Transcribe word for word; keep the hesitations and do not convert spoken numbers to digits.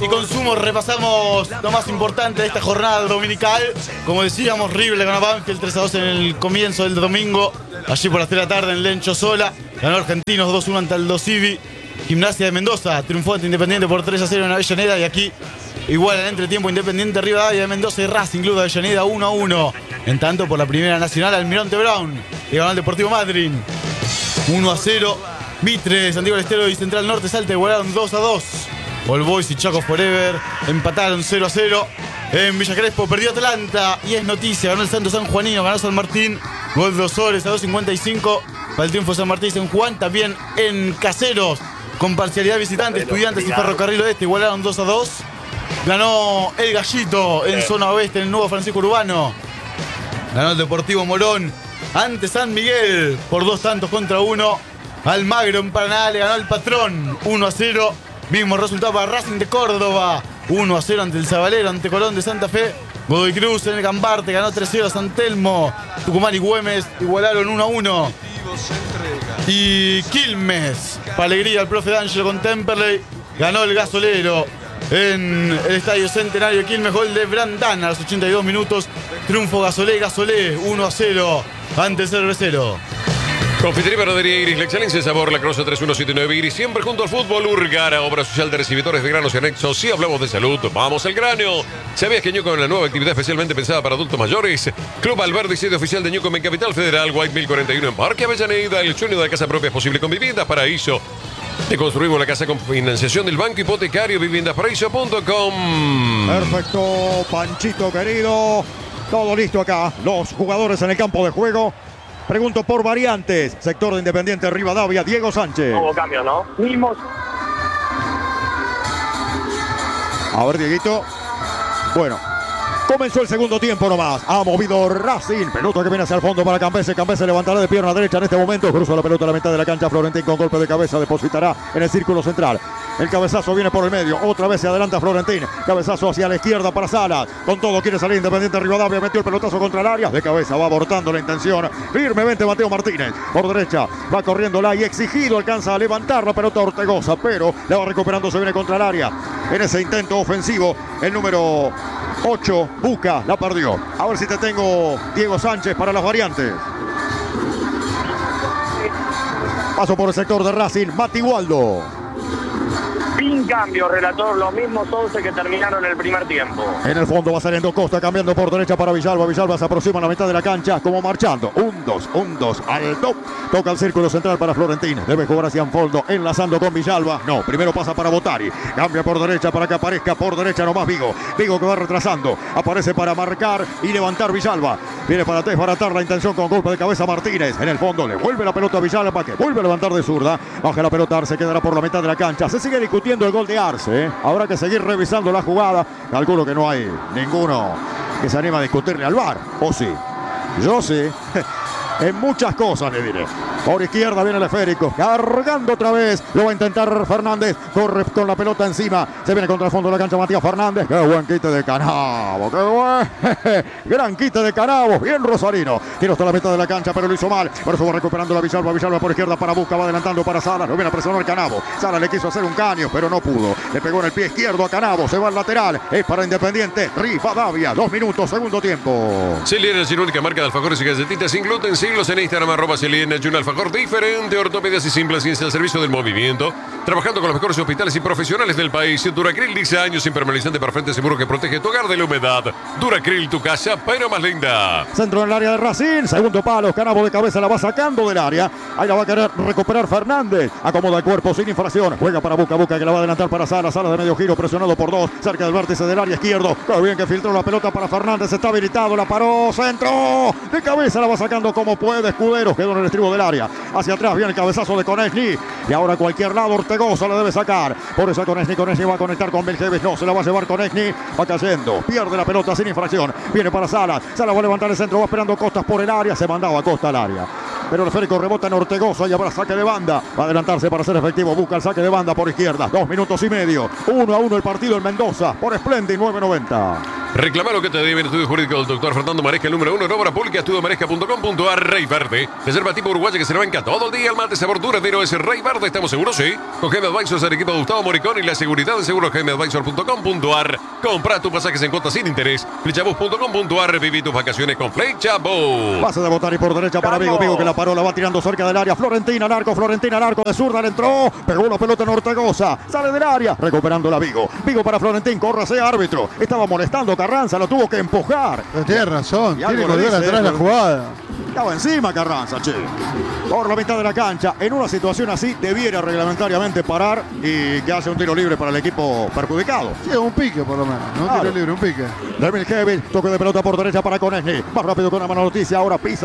y consumo repasamos lo más importante de esta jornada dominical. Como decíamos, River le ganó a Banfield tres a dos en el comienzo del domingo. Allí por las tres de la tarde en Lencho Sola. Ganó Argentinos dos uno ante el Dosivi. Gimnasia de Mendoza triunfó ante Independiente por tres a cero en Avellaneda. Y aquí igual en entretiempo Independiente Rivadavia de Mendoza y Racing Club de Avellaneda uno a uno. En tanto por la Primera Nacional Almirante Brown le ganó al Deportivo Madryn uno a cero. Mitre, Santiago del Estero y Central Norte Salta igualaron dos a dos. All Boys y Chaco Forever empataron cero a cero. En Villa Crespo perdió Atlanta y es noticia. Ganó el Santos San Juanino, ganó San Martín. Gol de Osores a dos cincuenta y cinco para el triunfo de San Martín en Juan. También en Caseros, con parcialidad visitante, Estudiantes y Ferrocarril Oeste igualaron dos a dos. Ganó el Gallito en zona oeste en el Nuevo Francisco Urbano. Ganó el Deportivo Morón ante San Miguel por dos tantos contra uno. Almagro en Paraná le ganó el Patrón uno a cero. Mismo resultado para Racing de Córdoba uno a cero ante el Zabalero, ante Colón de Santa Fe. Godoy Cruz en el Gambarte ganó tres a cero a San Telmo. Tucumán y Güemes igualaron uno a uno. Y Quilmes, para alegría al profe D'Angelo con Temperley, ganó el Gasolero en el Estadio Centenario de Quilmes. Gol de Brandán a los ochenta y dos minutos. Triunfo Gasolé, Gasolé uno a cero ante el Cervecero. Confitería Panadería Iris, la excelencia de sabor, la Croce tres uno siete nueve Iris, siempre junto al fútbol. Urgara, obra social de recibidores de granos y anexos. Si hablamos de salud, vamos al grano. ¿Sabías que Ñuco en la nueva actividad especialmente pensada para adultos mayores? Club Alberdi, sede oficial de Ñuco en Capital Federal, White mil cuarenta y uno en Parque Avellaneda. El sueño de la casa propia es posible con Viviendas Paraíso. Te construimos la casa con financiación del Banco Hipotecario, viviendas paraíso punto com. Perfecto, Panchito querido. Todo listo acá. Los jugadores en el campo de juego. Pregunto por variantes. Sector de Independiente Rivadavia, Diego Sánchez. Hubo cambios, ¿no? Mismos. A ver, Dieguito. Bueno, comenzó el segundo tiempo nomás. Ha movido Racing. Pelota que viene hacia el fondo para Campese. Campese levantará de pierna derecha en este momento. Cruza la pelota a la mitad de la cancha. Florentín con golpe de cabeza depositará en el círculo central. El cabezazo viene por el medio. Otra vez se adelanta Florentín. Cabezazo hacia la izquierda para Salas. Con todo quiere salir Independiente Rivadavia. Metió el pelotazo contra el área. De cabeza va abortando la intención. Firmemente Mateo Martínez. Por derecha va corriéndola y exigido. Alcanza a levantar la pelota Ortegoza. Pero la va recuperando. Se viene contra el área. En ese intento ofensivo. El número ocho. Buca. La perdió. A ver si te tengo Diego Sánchez para las variantes. Paso por el sector de Racing. Mati Waldo. Sin cambio, relator, los mismos once que terminaron el primer tiempo. En el fondo va saliendo Costa, cambiando por derecha para Villalba. Villalba se aproxima a la mitad de la cancha, como marchando. Un, dos, un, dos, alto. Toca el círculo central para Florentín. Debe jugar hacia Anfoldo, enlazando con Villalba. No, primero pasa para Botari. Cambia por derecha para que aparezca por derecha nomás Vigo. Vigo que va retrasando. Aparece para marcar y levantar Villalba. Viene para desbaratar la intención con golpe de cabeza Martínez. En el fondo le vuelve la pelota a Villalba, que vuelve a levantar de zurda. Baja la pelota, Arce quedará por la mitad de la cancha. Se sigue discutiendo el gol de Arce, ¿eh? Habrá que seguir revisando la jugada. Calculo que no hay ninguno que se anima a discutirle al V A R. ¿O sí? Yo sí. En muchas cosas le diré. Por izquierda viene el esférico. Cargando otra vez. Lo va a intentar Fernández. Corre con la pelota encima. Se viene contra el fondo de la cancha Matías Fernández. Qué buen quite de Canavo. Qué buen. Gran quite de Canavo. Bien Rosarino. Tiró hasta la mitad de la cancha, pero lo hizo mal. Por eso va recuperando la Villalba. Villalba por izquierda para Busca. Va adelantando para Salas. Lo viene a presionar Canavo. Salas le quiso hacer un caño, pero no pudo. Le pegó en el pie izquierdo a Canavo. Se va al lateral. Es para Independiente Rivadavia. Dos minutos, segundo tiempo. Celien es la única marca de alfajores y galletitas sin gluten. Siglos en Instagram, arroba Celien. Un alfajor diferente. Ortopedias y simple ciencia al servicio del movimiento. Trabajando con los mejores hospitales y profesionales del país. Duracril dice años impermeabilizante para frente seguro que protege tu hogar de la humedad. Duracril, tu casa, pero más linda. Centro en el área de Racing. Segundo palo. Canavo de cabeza la va sacando del área. Ahí la va a querer recuperar Fernández. Acomoda el cuerpo sin infracción. Juega para Buca. Buca que la va a adelantar para Sala. Sala de medio giro presionado por dos. Cerca del vértice del área izquierdo. Qué bien que filtró la pelota para Fernández. Está habilitado. La paró. Centro. De cabeza la va sacando como puede. Escudero. Quedó en el estribo del área. Hacia atrás viene el cabezazo de Konechny. Y ahora cualquier lado Ortegoza la debe sacar. Por eso Konechny. Konechny va a conectar con Belgeves. No, se la va a llevar Konechny. Va cayendo. Pierde la pelota sin infracción. Viene para Salas. Salas va a levantar el centro. Va esperando Costas por el área. Se mandaba a Costa al área. Pero el esférico rebota en Ortegoza y habrá saque de banda. Va a adelantarse para ser efectivo. Busca el saque de banda por izquierda. Dos minutos y medio. Uno a uno el partido en Mendoza. Por Splendid nueve noventa. Reclama lo que te debe en estudio jurídico del doctor Fernando Maresca, el número uno en obra pública, estudio maresca punto com punto ar. Rey Verde, reserva tipo uruguaya que se le banca todo el día. El mate sabor duradero es Rey Verde. ¿Estamos seguros? Sí. Con G M Advisors, el equipo de Gustavo Moricón y la seguridad de seguros G M Advisor punto com punto ar. Compra tus pasajes en cuotas sin interés. Flechabus punto com punto ar. Viví tus vacaciones con Flechabus. Pase de Botani por derecha para Vigo. Vigo que la paró, la va tirando cerca del área. Florentina, Narco, Florentina, Narco de zurda, le entró. Pegó la pelota en Ortegoza. Sale del área. Recuperando la Vigo. Vigo para Florentín. Corre ese árbitro. Estaba molestando Carranza. Lo tuvo que empujar. Pero tiene razón. Y Tiene que algo le volver dice, atrás la pero- jugada. Estaba encima Carranza, che. Por la mitad de la cancha. En una situación así debiera reglamentariamente parar y que hace un tiro libre para el equipo perjudicado. Sí, un pique por lo menos. No un Claro. tiro libre, un pique. Devil Kevin. Toque de pelota por derecha para Conesny. Más rápido con la mano noticia. Ahora pisa.